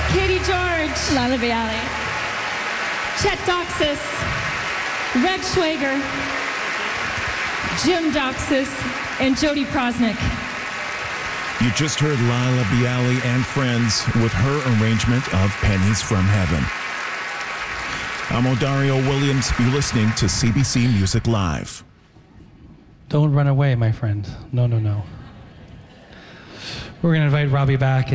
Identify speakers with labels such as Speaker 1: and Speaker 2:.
Speaker 1: Katie George,
Speaker 2: Lila Bialy,
Speaker 1: Chet Doxis, Reg Schwager, Jim Doxis, and Jody Prosnick.
Speaker 3: You just heard Lila Bialy and friends with her arrangement of Pennies from Heaven. I'm Odario Williams. You're listening to CBC Music Live.
Speaker 4: Don't run away, my friend. No, no, no. We're going to invite Robbie back.